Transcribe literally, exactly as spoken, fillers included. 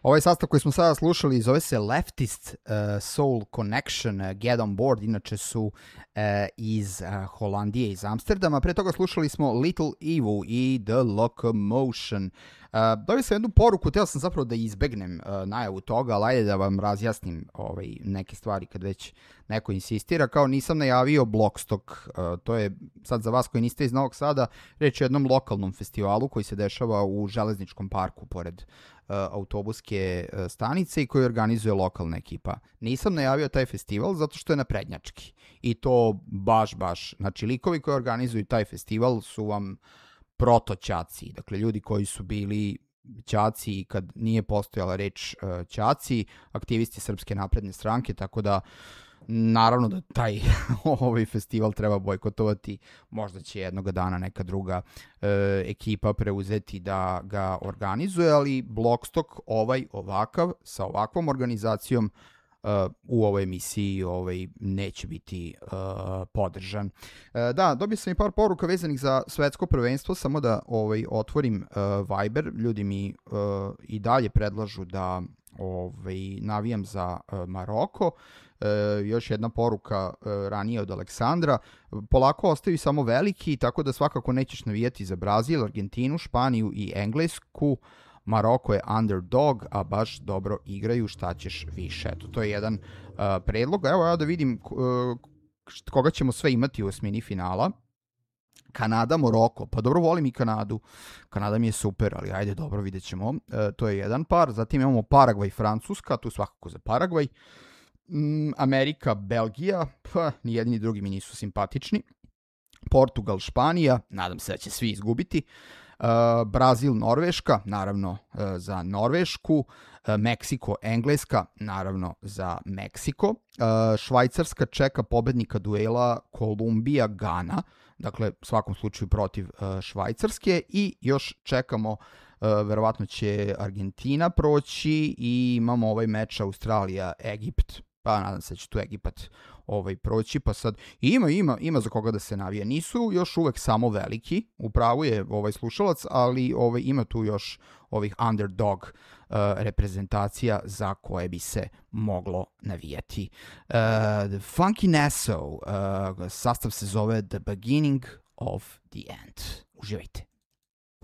Ovaj sastav koji smo sada slušali zove se Leftist uh, Soul Connection, uh, Get On Board, inače su uh, iz uh, Holandije, iz Amsterdama. Pre toga slušali smo Little Evu i The Locomotion. Uh, dobio sam jednu poruku, teo sam zapravo da izbegnem uh, najavu toga, ali ajde da vam razjasnim ovaj, neke stvari kad već neko insistira. Kao nisam najavio Blockstock, uh, to je sad za vas koji niste iz Novog Sada, reč je o jednom lokalnom festivalu koji se dešava u Železničkom parku pored Uh, autobuske uh, stanice i koju organizuje lokalna ekipa. Nisam najavio taj festival zato što je naprednjački. I to baš, baš. Znači, likovi koji organizuju taj festival su vam protoćaci. Dakle, ljudi koji su bili ćaci kad nije postojala reč uh, ćaci, aktivisti Srpske napredne stranke, tako da naravno da taj ovaj festival treba bojkotovati, možda će jednog dana neka druga e, ekipa preuzeti da ga organizuje, ali Blockstock ovaj ovakav, sa ovakvom organizacijom e, u ovoj emisiji ovaj, neće biti e, podržan. E, da, dobio sam i par poruka vezanih za svetsko prvenstvo, samo da ovaj, otvorim e, Viber, ljudi mi e, i dalje predlažu da ovaj, navijam za e, Maroko. E, još jedna poruka e, ranije od Aleksandra, polako ostaju samo veliki, tako da svakako nećeš navijati za Brazil, Argentinu, Španiju i Englesku. Maroko je underdog, a baš dobro igraju, šta ćeš više. Eto, to je jedan uh, predlog. Evo ja da vidim uh, koga ćemo sve imati u osmini finala. Kanada, Moroko, pa dobro, volim i Kanadu. Kanada mi je super, ali ajde, dobro, vidjet ćemo. Uh, to je jedan par. Zatim imamo Paragvaj, Francuska, tu svakako za Paragvaj. Mm, Amerika, Belgija, pa ni jedni ni drugi mi nisu simpatični. Portugal, Španija, nadam se da će svi izgubiti. Uh, Brazil, Norveška, naravno uh, za Norvešku. Uh, Meksiko, Engleska, naravno za Meksiko. Uh, Švajcarska čeka pobednika duela Kolumbija, Gana, dakle u svakom slučaju protiv uh, Švajcarske, i još čekamo, uh, verovatno će Argentina proći i imamo ovaj meč Australija, Egipt, pa nadam se da će tu Egipat ovaj, proći, pa sad ima, ima, ima za koga da se navije. Nisu još uvek samo veliki, upravo je ovaj slušalac, ali ovaj, ima tu još ovih underdog uh, reprezentacija za koje bi se moglo navijati. Uh, the Funky Nassau, uh, sastav se zove The Beginning of the End. Uživajte.